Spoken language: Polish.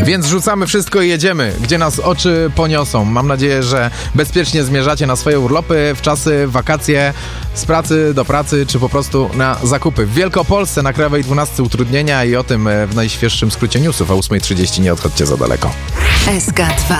Więc rzucamy wszystko i jedziemy, gdzie nas oczy poniosą. Mam nadzieję, że bezpiecznie zmierzacie na swoje urlopy, w czasy, wakacje, z pracy do pracy, czy po prostu na zakupy. W Wielkopolsce na Krajowej 12 utrudnienia i o tym w najświeższym skrócie newsów o 8:30. Nie odchodźcie za daleko. SK2